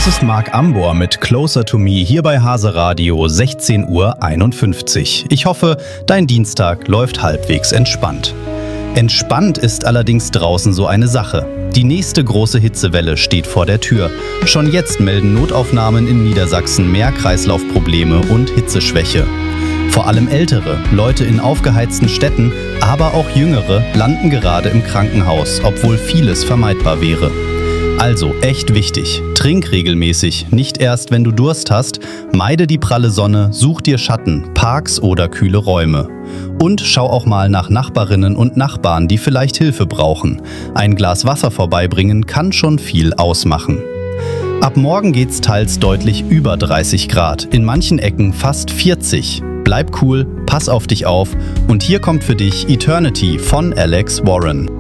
Das ist Marc Ambor mit Closer to Me hier bei Hase Radio 16:51 Uhr. Ich hoffe, dein Dienstag läuft halbwegs entspannt. Entspannt ist allerdings draußen so eine Sache. Die nächste große Hitzewelle steht vor der Tür. Schon jetzt melden Notaufnahmen in Niedersachsen mehr Kreislaufprobleme und Hitzeschwäche. Vor allem ältere, Leute in aufgeheizten Städten, aber auch jüngere landen gerade im Krankenhaus, obwohl vieles vermeidbar wäre. Also echt wichtig, trink regelmäßig, nicht erst wenn du Durst hast, meide die pralle Sonne, such dir Schatten, Parks oder kühle Räume. Und schau auch mal nach Nachbarinnen und Nachbarn, die vielleicht Hilfe brauchen. Ein Glas Wasser vorbeibringen kann schon viel ausmachen. Ab morgen geht's teils deutlich über 30 Grad, in manchen Ecken fast 40. Bleib cool, pass auf dich auf und hier kommt für dich Eternity von Alex Warren.